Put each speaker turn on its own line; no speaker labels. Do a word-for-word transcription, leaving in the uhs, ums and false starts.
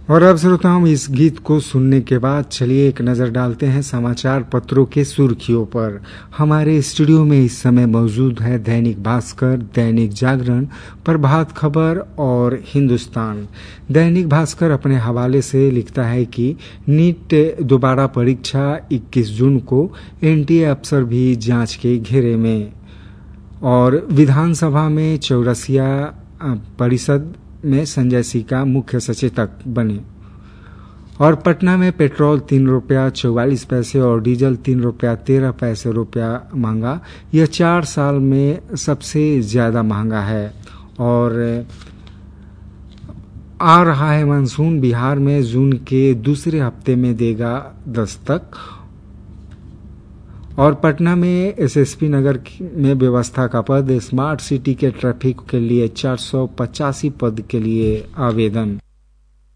और अब श्रोताओं, इस गीत को सुनने के बाद चलिए एक नज़र डालते हैं समाचार पत्रों के सुर्खियों पर। हमारे स्टूडियो में इस समय मौजूद है दैनिक भास्कर, दैनिक जागरण, प्रभात खबर और हिंदुस्तान। दैनिक भास्कर अपने हवाले से लिखता है कि नीट दोबारा परीक्षा इक्कीस जून को, एनटीए अफसर भी जांच के घेरे में। और विधानसभा में चौरसिया परिषद में संजय सिंह मुख्य सचेतक बने। और पटना में पेट्रोल तीन रुपया चौवालीस पैसे और डीजल तीन रुपया तेरह पैसे रुपया महंगा। यह चार साल में सबसे ज्यादा महंगा है। और आ रहा है मानसून, बिहार में जून के दूसरे हफ्ते में देगा दस्तक। और पटना में एसएसपी नगर में व्यवस्था का पद, स्मार्ट सिटी के ट्रैफिक के लिए चार सौ पचासी पद के लिए आवेदन।